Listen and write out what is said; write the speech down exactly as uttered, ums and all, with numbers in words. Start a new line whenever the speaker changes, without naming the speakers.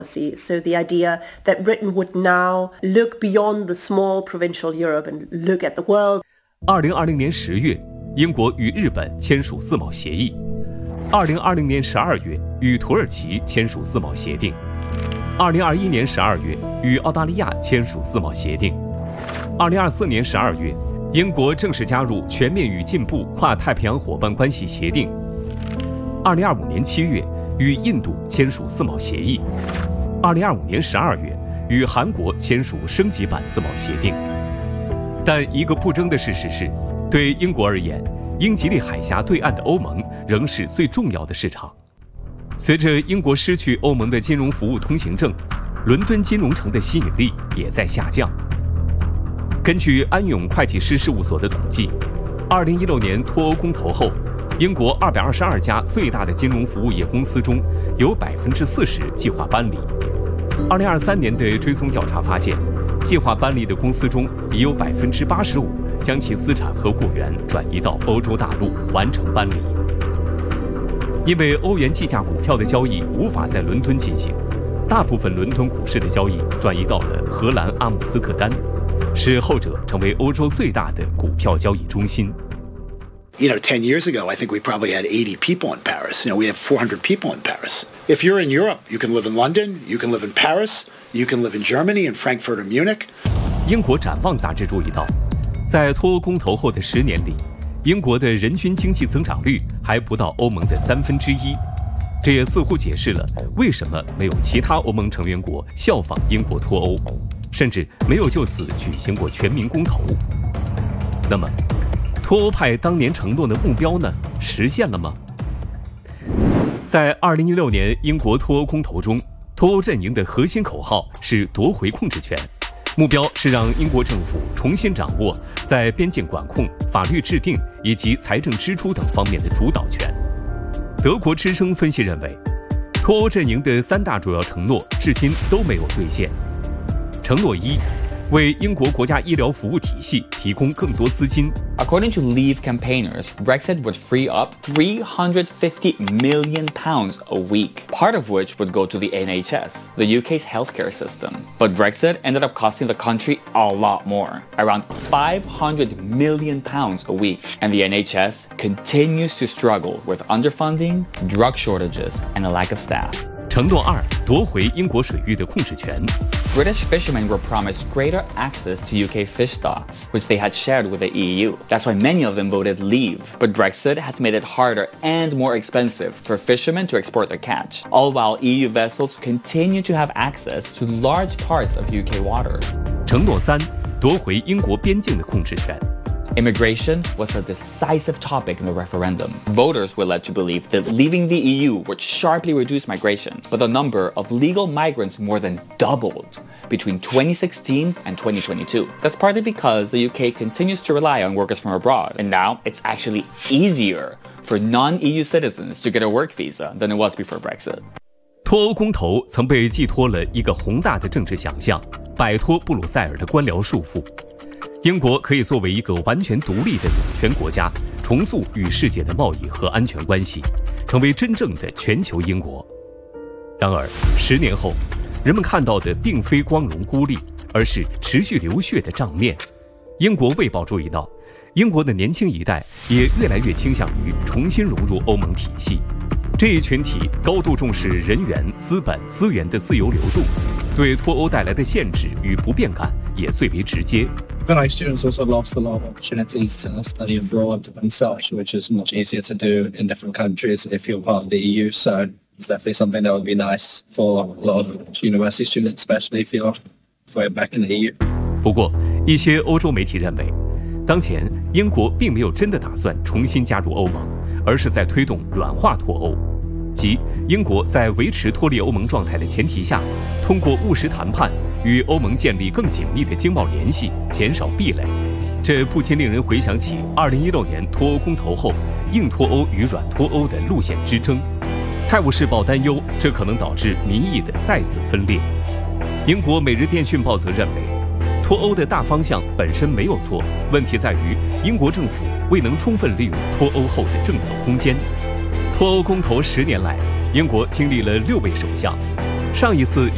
So the idea that Britain would now look beyond the small provincial Europe and look at the world.
二零二零年十月，英国与日本签署自贸协议。二零二零年十二月，与土耳其签署自贸协定。二零二一年十二月，与澳大利亚签署自贸协定。二零二四年十二月，英国正式加入全面与进步跨太平洋伙伴关系协定。二零二五年七月，与印度签署自贸协议。二零二五年十二月，与韩国签署升级版自贸协定。但一个不争的事实是，对英国而言，英吉利海峡对岸的欧盟仍是最重要的市场。随着英国失去欧盟的金融服务通行证，伦敦金融城的吸引力也在下降。根据安永会计师事务所的统计，二零一六年脱欧公投后，英国二百二十二家最大的金融服务业公司中，有百分之四十计划搬离。二零二三年的追踪调查发现，计划搬离的公司中已有百分之八十五将其资产和雇员转移到欧洲大陆完成搬离。因为欧元计价股票的交易无法在伦敦进行，大部分伦敦股市的交易转移到了荷兰阿姆斯特丹，使后者成为欧洲最大的股票交易中心。
You know, ten years ago, I think we probably had eighty people in Paris. You know, we have four hundred people in Paris. If you're in Europe, you can live in London, you can live in Paris, you can live in Germany, in Frankfurt or Munich.
英国展望杂志注意到，在脱欧公投后的十年里，英国的人均经济增长率还不到欧盟的三分之一。这也似乎解释了为什么没有其他欧盟成员国效仿英国脱欧，甚至没有就此举行过全民公投。那么，脱欧派当年承诺的目标呢，实现了吗？在二零一六年英国脱欧公投中，脱欧阵营的核心口号是夺回控制权，目标是让英国政府重新掌握在边境管控、法律制定以及财政支出等方面的主导权。德国之声分析认为，脱欧阵营的三大主要承诺至今都没有兑现。承诺一，为英国国家医疗服务体系提供更多资金。
According to Leave campaigners, Brexit would free up three hundred fifty million pounds a week, part of which would go to the N H S, the U K's healthcare system. But Brexit ended up costing the country a lot more, around five hundred million pounds a week. And the N H S continues to struggle with underfunding, drug shortages, and a lack of staff.
承诺二，夺回英国水域的控制权。
British fishermen were promised greater access to U K fish stocks, which they had shared with the E U. That's why many of them voted leave. But Brexit has made it harder and more expensive for fishermen to export their catch, all while E U vessels continue to have access to large parts of U K waters.
承诺三，夺回英国边境的控制权。
Immigration was a decisive topic in the referendum. Voters were led to believe that leaving the E U would sharply reduce migration, but the number of legal migrants more than doubled between twenty sixteen and twenty twenty-two. That's partly because the U K continues to rely on workers from abroad, and now it's actually easier for non-E U citizens to get a work visa than it was before Brexit.
脱欧公投曾被寄托了一个宏大的政治想象，摆脱布鲁塞尔的官僚束缚。英国可以作为一个完全独立的主权国家，重塑与世界的贸易和安全关系，成为真正的全球英国。然而，十年后，人们看到的并非光荣孤立，而是持续流血的账面。英国卫报注意到，英国的年轻一代也越来越倾向于重新融入欧盟体系。这一群体高度重视人员、资本、资源的自由流动，对脱欧带来的限制与不便感也最为直接。
British students also lost a lot of opportunities to study abroad and such, which is much easier to do in different countries if you're part of the E U. So it's definitely something that would be nice for a lot of university students, especially if you're going back in the E U.
不过，一些欧洲媒体认为，当前英国并没有真的打算重新加入欧盟，而是在推动软化脱欧。即英国在维持脱离欧盟状态的前提下，通过务实谈判与欧盟建立更紧密的经贸联系，减少壁垒。这不禁令人回想起二零一六年脱欧公投后硬脱欧与软脱欧的路线之争。泰晤士报担忧，这可能导致民意的再次分裂。英国每日电讯报则认为，脱欧的大方向本身没有错，问题在于英国政府未能充分利用脱欧后的政策空间。脱欧公投十年来，英国经历了六位首相，上一次